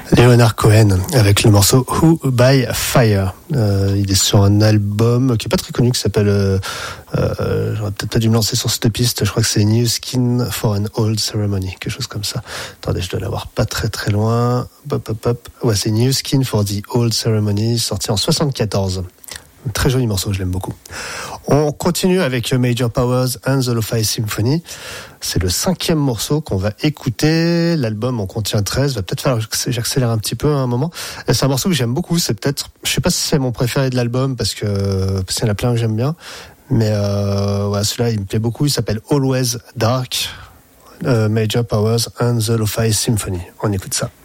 Leonard Cohen avec le morceau Who by Fire. Il est sur un album qui est pas très connu qui s'appelle j'aurais peut-être pas dû me lancer sur cette piste, je crois que c'est New Skin for an Old Ceremony, quelque chose comme ça. Attendez, je dois l'avoir pas très très loin. Ouais, c'est New Skin for the Old Ceremony, sorti en 74. Un très joli morceau, je l'aime beaucoup. On continue avec Major Powers and the Lo-Fi Symphony. C'est le 5e morceau qu'on va écouter. L'album en contient 13. Va peut-être falloir que j'accélère un petit peu à un moment. Et c'est un morceau que j'aime beaucoup. C'est peut-être, je sais pas si c'est mon préféré de l'album parce qu'il y en a plein que j'aime bien. Mais ouais, celui-là, il me plaît beaucoup. Il s'appelle Always Dark. Major Powers and the Lo-Fi Symphony. On écoute ça.